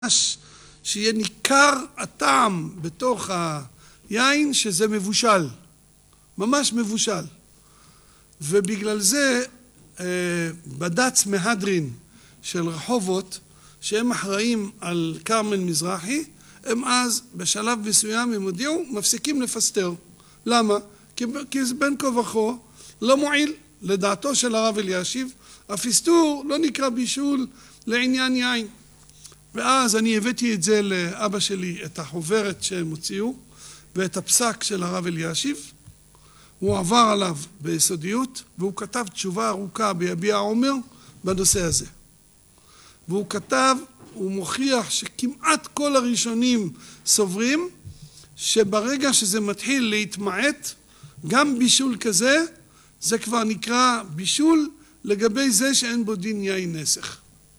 שיהיה ניכר הטעם בתוך היין שזה מבושל, ממש מבושל. ובגלל זה בד"ץ מהדרין של רחובות, שהם אחראים על כרמל מזרחי, הם אז בשלב מסוים הם הודיעו, מפסיקים לפסטר. למה? כי זה בין כה וכה לא מועיל. לדעתו של הרב אלישיב, הפסטור לא נקרא בישול לעניין יין. ואז אני הבאתי את זה לאבא שלי, את החוברת שהם הוציאו, ואת הפסק של הרב אלישיב. הוא עבר עליו ביסודיות, והוא כתב תשובה ארוכה ביביע עומר בנושא הזה. והוא כתב, הוא מוכיח שכמעט כל הראשונים סוברים, שברגע שזה מתחיל להתמעט, גם בישול כזה, זה כבר נקרא בישול לגבי זה שאין בו דין יין נסך.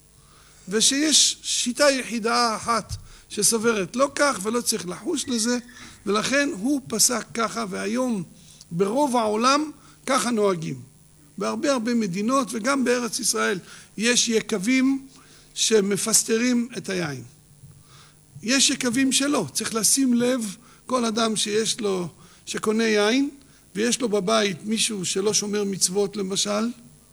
ושיש שיטה יחידה אחת שסוברת לא כך ולא צריך לחוש לזה, ולכן הוא פסק ככה, והיום ברוב העולם ככה נוהגים. בהרבה מדינות וגם בארץ ישראל יש יקבים שמפסטרים את היין. יש יקבים שלא, צריך לשים לב כל אדם שיש לו, שקונה יין, ויש לו בבית מישהו שלא שומר מצוות למשל,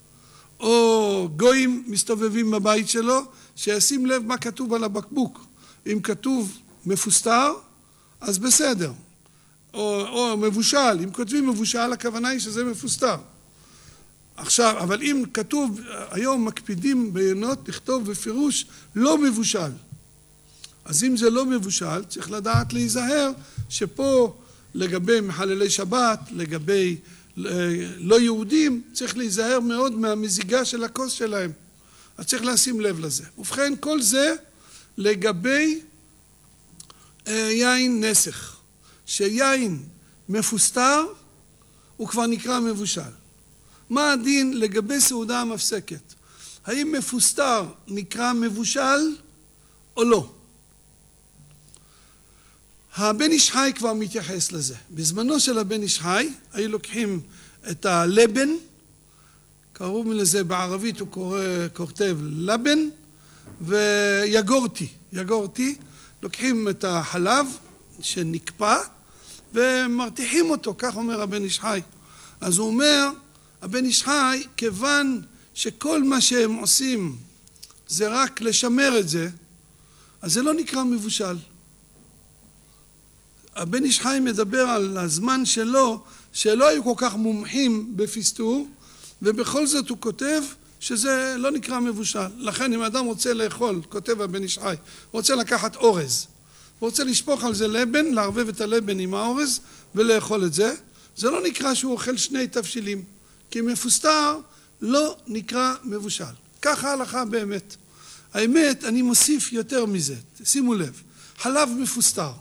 או גויים מסתובבים בבית שלו, שישים לב מה כתוב על הבקבוק. אם כתוב מפוסטר, אז בסדר. או מבושל, אם כותבים מבושל, הכוונה היא שזה מפוסטר. עכשיו, אבל אם כתוב, היום מקפידים בעיינות לכתוב בפירוש לא מבושל. אז אם זה לא מבושל, צריך לדעת להיזהר שפה לגבי מחללי שבת, לגבי לא יהודים, צריך להיזהר מאוד מהמזיגה של הכוס שלהם. אז צריך לשים לב לזה. ובכן, כל זה לגבי יין נסך. שיין מפוסטר הוא כבר נקרא מבושל. מה הדין לגבי סעודה המפסקת? האם מפוסטר נקרא מבושל או לא? הבן איש חי כבר מתייחס לזה. בזמנו של הבן איש חי, היו לוקחים את הלבן, קראו לזה בערבית, הוא כותב לבן, ויגורתי, לוקחים את החלב שנקפא, ומרתיחים אותו, כך אומר הבן איש חי. אז הוא אומר, הבן איש חי, כיוון שכל מה שהם עושים זה רק לשמר את זה, אז זה לא נקרא מבושל. הבן איש חי מדבר על הזמן שלו, שלא היו כל כך מומחים בפסטור, ובכל זאת הוא כותב שזה לא נקרא מבושל. לכן אם אדם רוצה לאכול, כותב הבן איש חי, רוצה לקחת אורז, רוצה לשפוך על זה לבן, לערבב את הלבן עם האורז ולאכול את זה, זה לא נקרא שהוא אוכל שני תבשילים, כי מפוסטר לא נקרא מבושל. ככה ההלכה באמת. האמת, אני מוסיף יותר מזה, שימו לב, חלב מפוסטר.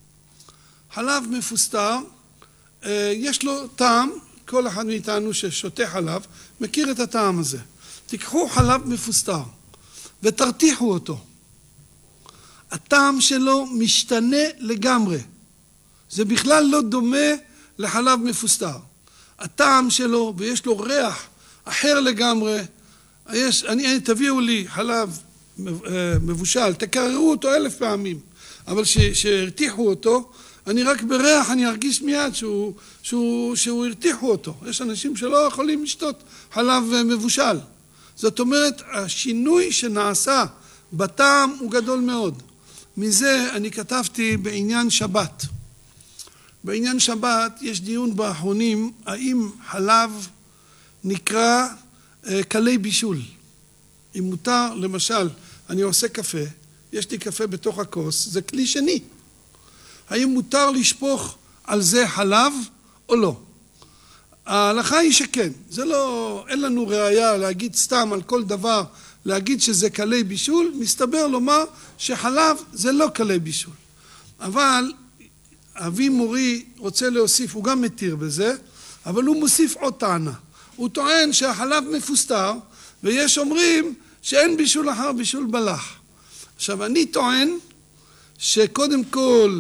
חלב מפוסטר, יש לו טעם, כל אחד מאיתנו ששותה חלב, מכיר את הטעם הזה. תיקחו חלב מפוסטר ותרתיחו אותו. הטעם שלו משתנה לגמרי. זה בכלל לא דומה לחלב מפוסטר. הטעם שלו, ויש לו ריח אחר לגמרי. תביאו לי חלב מבושל, תקררו אותו 1000 פעמים, אבל שהרתיחו אותו, אני רק בריח, אני ארגיש מיד שהוא הרתיחו אותו. יש אנשים שלא יכולים לשתות חלב מבושל. זאת אומרת, השינוי שנעשה בטעם הוא גדול מאוד. מזה אני כתבתי בעניין שבת. בעניין שבת יש דיון באחרונים, האם חלב נקרא כלי בישול. אם מותר, למשל, אני עושה קפה, יש לי קפה בתוך הכוס, זה כלי שני. האם מותר לשפוך על זה חלב או לא? ההלכה היא שכן. זה לא, אין לנו ראיה להגיד סתם על כל דבר, להגיד שזה כלי בישול, מסתבר לומר שחלב זה לא כלי בישול. אבל אבי מורי רוצה להוסיף, הוא גם מתיר בזה, אבל הוא מוסיף עוד טענה. הוא טוען שהחלב מפוסטר, ויש אומרים שאין בישול אחר בישול בלח. עכשיו אני טוען שקודם כל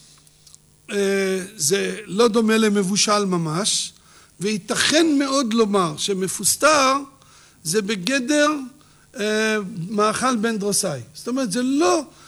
זה לא דומה למבושל ממש, וייתכן מאוד לומר שמפוסטר זה בגדר מאכל בן דרוסאי. זאת אומרת, זה לא